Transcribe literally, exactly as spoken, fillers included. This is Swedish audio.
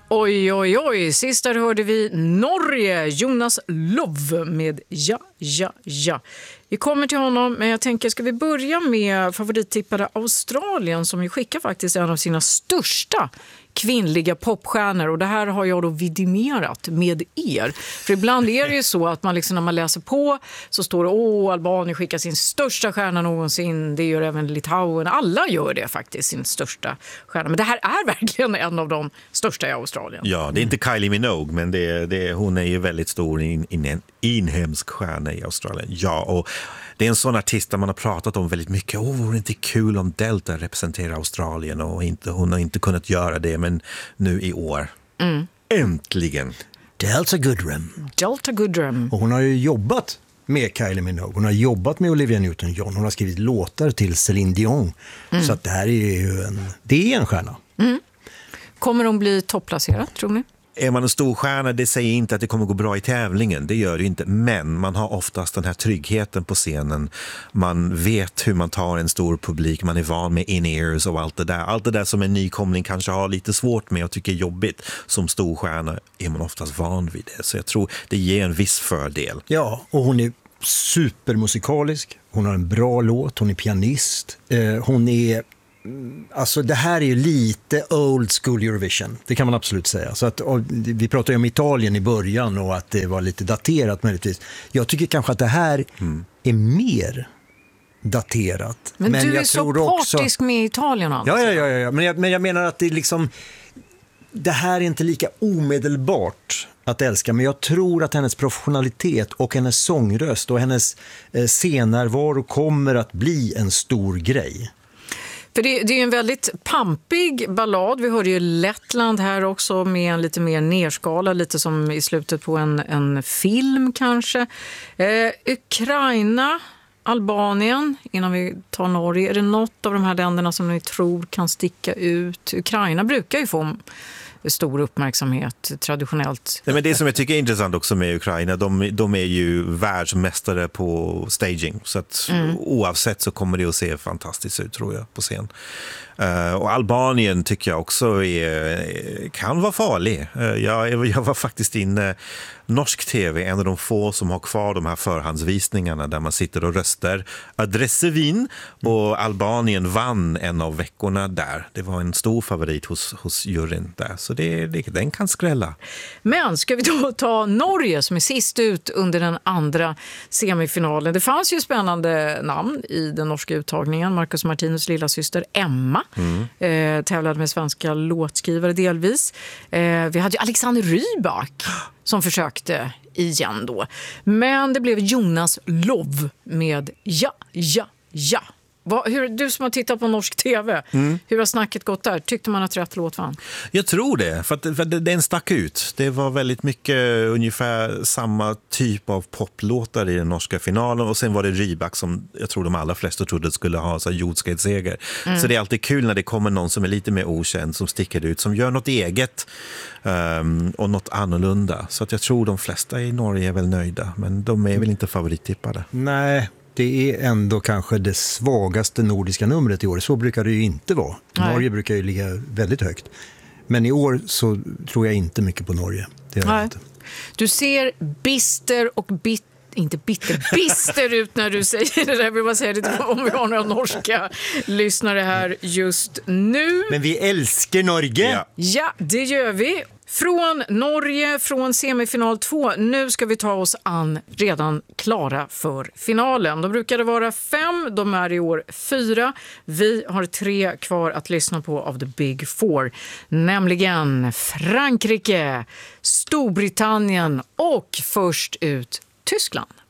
Oj, oj, oj. Sist där hörde vi Norge, Jonas Love med Ja, ja, ja. Vi kommer till honom, men jag tänker, ska vi börja med favorittippade Australien som ju skickar faktiskt en av sina största kvinnliga popstjärnor, och det här har jag då vidimerat med er. För ibland är det ju så att man liksom, när man läser på så står det åh, Albanien skickar sin största stjärna någonsin, det gör även Litauen, alla gör det faktiskt, sin största stjärna. Men det här är verkligen en av de största i Australien. Ja, det är inte Kylie Minogue, men det, det, hon är ju väldigt stor in, in, en inhemsk stjärna i Australien. Ja, och det är en sån artist där man har pratat om väldigt mycket. Åh, vore det inte kul om Delta representerar Australien, och inte, hon har inte kunnat göra det, men nu i år. Mm. Äntligen! Delta Goodrem. Delta Goodrem. Och hon har ju jobbat med Kylie Minogue. Hon har jobbat med Olivia Newton-John. Hon har skrivit låtar till Celine Dion. Mm. Så att det här är ju en, det är en stjärna. Mm. Kommer hon bli topplacerad, tror ni? Är man en stor stjärna, det säger inte att det kommer gå bra i tävlingen. Det gör det inte. Men man har oftast den här tryggheten på scenen. Man vet hur man tar en stor publik. Man är van med in-ears och allt det där. Allt det där som en nykomling kanske har lite svårt med och tycker är jobbigt. Som stor stjärna är man oftast van vid det. Så jag tror det ger en viss fördel. Ja, och hon är supermusikalisk. Hon har en bra låt. Hon är pianist. Eh, hon är... Alltså det här är ju lite old school Eurovision, det kan man absolut säga. Så att, vi pratade ju om Italien i början och att det var lite daterat möjligtvis. Jag tycker kanske att det här mm. är mer daterat. Men, men du jag är så partisk också... med Italien alltså. Ja, ja, ja, ja. Men, jag, men jag menar att det är liksom, det här är inte lika omedelbart att älska, men jag tror att hennes professionalitet och hennes sångröst och hennes eh, scenärvaro kommer att bli en stor grej. För det, det är ju en väldigt pampig ballad. Vi hörde ju Lettland här också med en lite mer nerskala, lite som i slutet på en, en film kanske. Eh, Ukraina, Albanien, innan vi tar Norge. Är det något av de här länderna som ni tror kan sticka ut? Ukraina brukar ju få stor uppmärksamhet traditionellt. Nej, men det som jag tycker är intressant också med Ukraina, de, de är ju världsmästare på staging, så att mm. oavsett så kommer det att se fantastiskt ut, tror jag, på scen. Uh, och Albanien tycker jag också är, kan vara farlig. Uh, jag, jag var faktiskt inne norsk tv, en av de få som har kvar de här förhandsvisningarna där man sitter och röstar adressevin, och Albanien vann en av veckorna där. Det var en stor favorit hos, hos juryn där, så det, det, den kan skrälla. Men ska vi då ta Norge som är sist ut under den andra semifinalen? Det fanns ju spännande namn i den norska uttagningen. Marcus Martinus lilla syster Emma mm. eh, tävlade med svenska låtskrivare delvis. Eh, vi hade ju Alexander Rybak som försökte igen då. Men det blev Jonas Love med Ja, ja, ja. Vad, hur, du som har tittat på norsk tv, mm. hur har snacket gått där? Tyckte man att rätt låt vann? Jag tror det, för, att, för att den stack ut. Det var väldigt mycket ungefär samma typ av poplåtar i den norska finalen, och sen var det Rybak som jag tror de allra flesta trodde skulle ha så jordskredsseger. Mm. Så det är alltid kul när det kommer någon som är lite mer okänd, som sticker ut, som gör något eget um, och något annorlunda. Så att jag tror de flesta i Norge är väl nöjda, men de är väl inte favorittippade. Nej, det är ändå kanske det svagaste nordiska numret i år. Så brukar det ju inte vara. Nej. Norge brukar ju ligga väldigt högt. Men i år så tror jag inte mycket på Norge. Det gör jag inte. Du ser bister och bit inte bitter, bister ut när du säger det där. Jag vill bara säga det om vi har några norska lyssnare här just nu. Men vi älskar Norge. Ja, ja det gör vi. Från Norge, från semifinal två, nu ska vi ta oss an redan klara för finalen. De brukade vara fem, de är i år fyra. Vi har tre kvar att lyssna på av the big four, nämligen Frankrike, Storbritannien och först ut Tyskland.